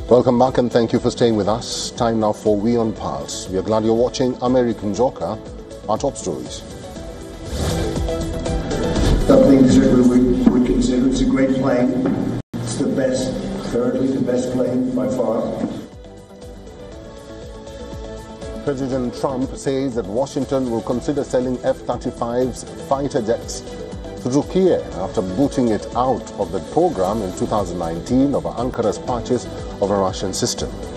Welcome back and thank you for staying with us. Time now for We on Pulse. We are glad you're watching American Joker, our top stories. Something that we consider it's a great plane. It's the best, currently the best plane by far. President Trump says that Washington will consider selling F-35's fighter jets to Turkey after booting it out of the program in 2019 over Ankara's purchase of a Russian system.